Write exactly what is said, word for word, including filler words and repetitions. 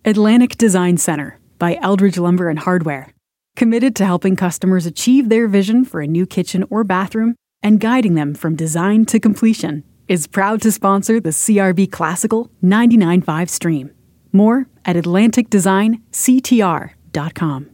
Atlantic Design Center by Eldridge Lumber and Hardware. Committed to helping customers achieve their vision for a new kitchen or bathroom and guiding them from design to completion, is proud to sponsor the C R B Classical ninety-nine point five stream. More at atlantic design c t r dot com.